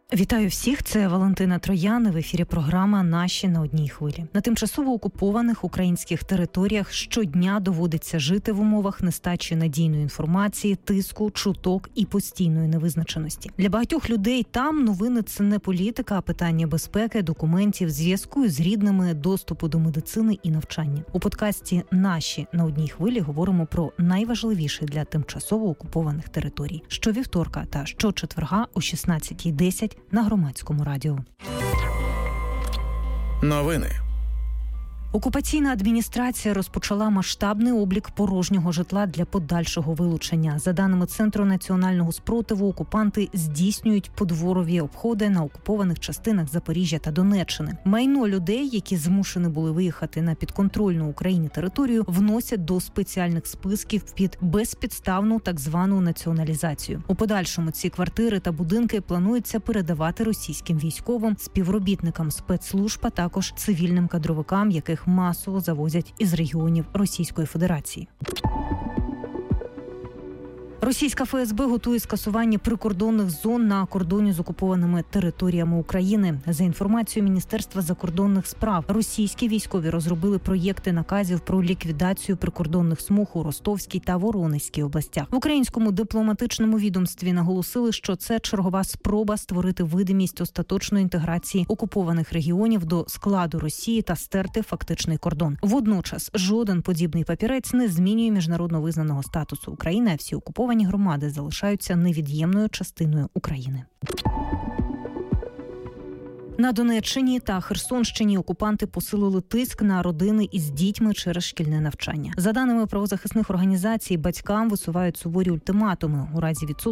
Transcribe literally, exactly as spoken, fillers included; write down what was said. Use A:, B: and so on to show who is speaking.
A: Вітаю всіх, це Валентина Троян, в ефірі програма «Наші на одній хвилі». На тимчасово окупованих українських територіях щодня доводиться жити в умовах нестачі надійної інформації, тиску, чуток і постійної невизначеності. Для багатьох людей там новини – це не політика, а питання безпеки, документів, зв'язку з рідними, доступу до медицини і навчання. У подкасті «Наші на одній хвилі» говоримо про найважливіше для тимчасово окупованих територій. Щовівторка та щочетверга о шістнадцятій десять на Громадському радіо.
B: Новини.
A: Окупаційна адміністрація розпочала масштабний облік порожнього житла для подальшого вилучення. За даними Центру національного спротиву, окупанти здійснюють подворові обходи на окупованих частинах Запоріжжя та Донеччини. Майно людей, які змушені були виїхати на підконтрольну Україні територію, вносять до спеціальних списків під безпідставну так звану націоналізацію. У подальшому ці квартири та будинки планується передавати російським військовим, співробітникам спецслужб, а також цивільним кадровикам, яких масово завозять із регіонів Російської Федерації. Російська еф ес бе готує скасування прикордонних зон на кордоні з окупованими територіями України. За інформацією Міністерства закордонних справ, російські військові розробили проєкти наказів про ліквідацію прикордонних смуг у Ростовській та Воронезькій областях. В українському дипломатичному відомстві наголосили, що це чергова спроба створити видимість остаточної інтеграції окупованих регіонів до складу Росії та стерти фактичний кордон. Водночас жоден подібний папірець не змінює міжнародно визнаного статусу України, а всі окуповані громади залишаються невід'ємною частиною України. На Донеччині та Херсонщині окупанти посилили тиск на родини із дітьми через шкільне навчання. За даними правозахисних організацій, батькам висувають суворі ультиматуми. У разі відсутності